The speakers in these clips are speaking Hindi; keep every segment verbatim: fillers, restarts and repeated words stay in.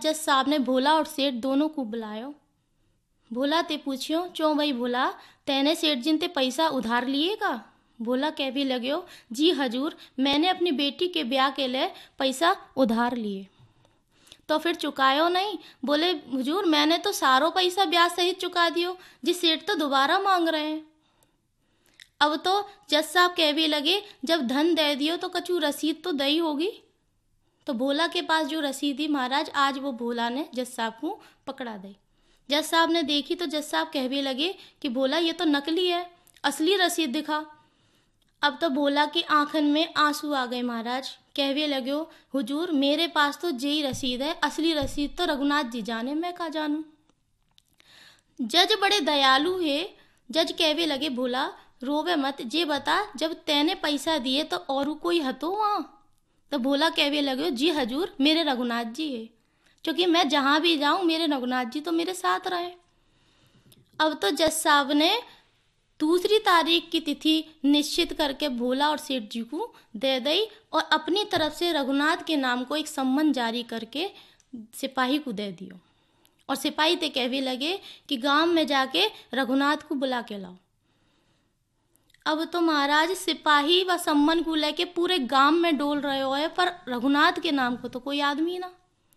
जज साहब ने भोला और सेठ दोनों को बुलायो। भोला ते पूछियो, चो भाई भोला, तैने सेठ जिन ते पैसा उधार लिएगा? भोला कह भी लग्यो, जी हजूर, मैंने अपनी बेटी के ब्याह के लिए पैसा उधार लिए। तो फिर चुकायो नहीं? बोले, हुजूर मैंने तो सारो पैसा ब्याज सहित चुका दियो, जी सेठ तो दोबारा मांग रहे हैं। अब तो जज साहब कह भी लगे, जब धन दे दियो तो कछु रसीद तो दई होगी। तो भोला के पास जो रसीद थी महाराज, आज वो भोला ने जज साहब को पकड़ा दी। जज साहब ने देखी तो जज साहब कह भी लगे कि भोला ये तो नकली है, असली रसीद दिखा। अब तो भोला की आंखन में आंसू आ गए महाराज। कहवे लग्यो, हुजूर मेरे पास तो जेई रसीद है, असली रसीद तो रघुनाथ जी जाने, मैं का जानू। जज बड़े दयालु है। जज कहवे लगे, भोला रोवे मत, जे बता जब तैने पैसा दिए तो और कोई हतो वहाँ? तो भोला कहवे लगे, जी हजूर मेरे रघुनाथ जी है, क्योंकि मैं जहाँ भी जाऊँ मेरे रघुनाथ जी तो मेरे साथ रहे। अब तो जज साहब ने दूसरी तारीख की तिथि निश्चित करके भोला और सेठ जी को दे दी और अपनी तरफ से रघुनाथ के नाम को एक सम्मन जारी करके सिपाही को दे दियो। और सिपाही ते कहवे लगे कि गांव में जाके रघुनाथ को बुला के लाओ। अब तो महाराज सिपाही व सम्मन को लेके पूरे गांव में डोल रहे हो है, पर रघुनाथ के नाम को तो कोई आदमी ना।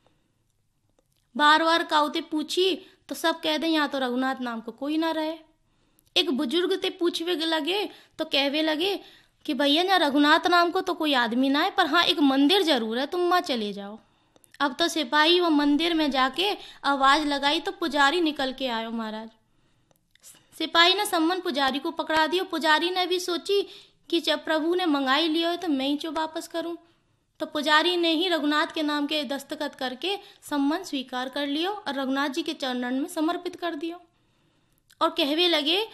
बार बार काउते पूछी तो सब कह दे यहाँ तो रघुनाथ नाम को कोई ना रहे। एक बुजुर्ग ते पूछवे लगे तो कहवे लगे कि भैया ना रघुनाथ नाम को तो कोई आदमी ना है, पर हाँ एक मंदिर जरूर है, तुम वहाँ चले जाओ। अब तो सिपाही वो मंदिर में जाके आवाज लगाई तो पुजारी निकल के आयो महाराज। सिपाही ने सम्मन पुजारी को पकड़ा दियो। पुजारी ने भी सोची कि जब प्रभु ने मंगाई लियो है तो मैं ही जो वापस करूं। तो पुजारी ने ही रघुनाथ के नाम के दस्तखत करके सम्मन स्वीकार कर लियो और रघुनाथ जी के चरणन में समर्पित कर दियो। और कहवे लगे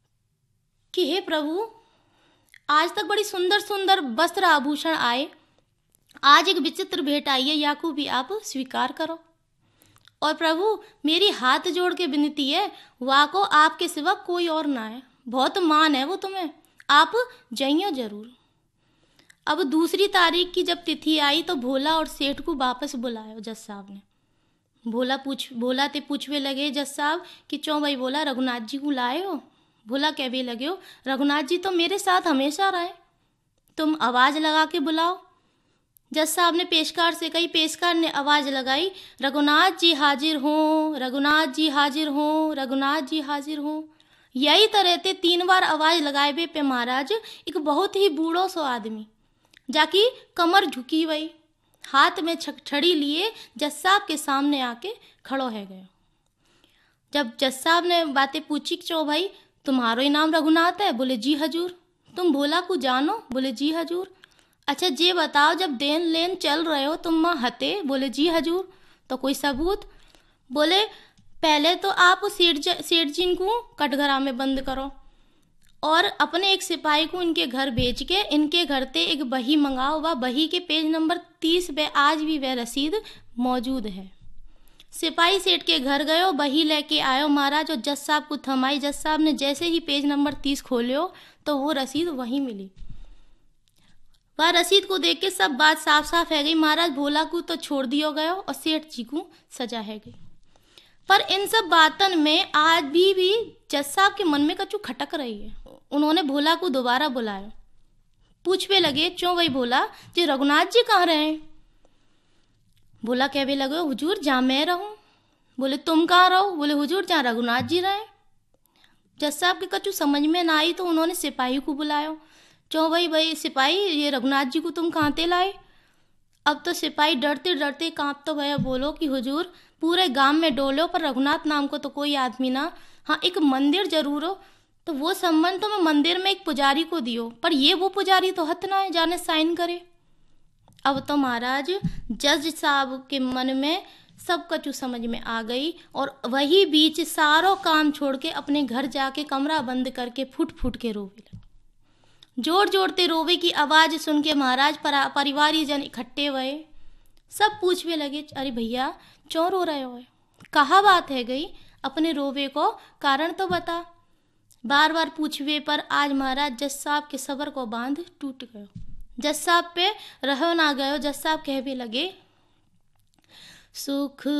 कि हे प्रभु, आज तक बड़ी सुंदर सुंदर वस्त्र आभूषण आए, आज एक विचित्र भेंट आई है, या को भी आप स्वीकार करो। और प्रभु मेरी हाथ जोड़ के विनती है, वाह को आपके सिवा कोई और ना है, बहुत मान है वो तुम्हें, आप जाइयो जरूर। अब दूसरी तारीख की जब तिथि आई तो भोला और सेठ को वापस बुलाया जज साहब ने। भोला पूछ भोला ते पूछवे लगे जज साहब कि चौ भाई बोला रघुनाथ जी को लाए हो? भोला कहवे लगे हो, रघुनाथ जी तो मेरे साथ हमेशा रहे, तुम आवाज लगा के बुलाओ। जज साहब ने पेशकार से कही, पेशकार ने आवाज लगाई, रघुनाथ जी हाजिर हो, रघुनाथ जी हाजिर हो, रघुनाथ जी हाजिर हो। यही तरह ते तीन बार आवाज लगाए बे पे महाराज एक बहुत ही बूढ़ो सो आदमी जाकी कमर झुकी हुई, हाथ में छड़ी लिए जज साहब के सामने आके खड़ो है गयो। जब जज साहब ने बातें पूछी, चो भाई तुम्हारो ही नाम रघुनाथ है? बोले जी हजूर। तुम भोला को जानो? बोले जी हजूर। अच्छा जे बताओ जब देन लेन चल रहे हो तुम वहाँ हते? बोले जी हजूर। तो कोई सबूत? बोले पहले तो आप सेठ सेठ जी को कटघरा में बंद करो और अपने एक सिपाही को इनके घर भेज के इनके घर ते एक बही मंगाओ, वह बही के पेज नंबर तीस पे आज भी वह रसीद मौजूद है। सिपाही सेठ के घर गयो, बही लेके आयो महाराज और जज साहब को थमाई। जज साहब ने जैसे ही पेज नंबर तीस खोलियो तो वो रसीद वहीं मिली। वह रसीद को देख के सब बात साफ साफ है गई। महाराज भोला को तो छोड़ दियो गयो और सेठ जी को सजा है गई। पर इन सब बातन में आज भी भी जज साहब के मन में कछु खटक रही है। उन्होंने भोला को दोबारा बुलाया, पूछवे लगे, क्यों भाई भोला जी रघुनाथ जी कहाँ रहे? भोला कहवे लगे, हुजूर जहाँ मैं रहूं। बोले तुम कहाँ रहो? बोले हुजूर जहाँ रघुनाथ जी रहे। जज साहब के कछु समझ में ना आई तो उन्होंने सिपाही को बुलाया, क्यों भाई भाई सिपाही ये रघुनाथ जी को तुम कहाँ ते लाए? अब तो सिपाही डरते डरते कांप तो भैया बोलो कि हुजूर पूरे गांव में डोलो पर रघुनाथ नाम को तो कोई आदमी ना, हाँ एक मंदिर जरूर हो, तो वो संबंध तो मैं मंदिर में एक पुजारी को दियो, पर ये वो पुजारी तो हथ ना है जाने साइन करे। अब तो महाराज जज साहब के मन में सब कछु समझ में आ गई और वही बीच सारो काम छोड़ के अपने घर जाके कमरा बंद करके फुट फुट के रोवे लगे। जोर जोरते रोवे की आवाज सुन के महाराज परिवारी जन इकट्ठे हुए। सब पूछवे लगे, अरे भैया क्यों रो रहे हो? कहा बात है गई, अपने रोवे को कारण तो बता। बार बार पूछवे पर आज महाराज जज साहब के सबर को बांध टूट गयो। जज साहब पे रहो ना गयो। जज साहब कहवे लगे, सुख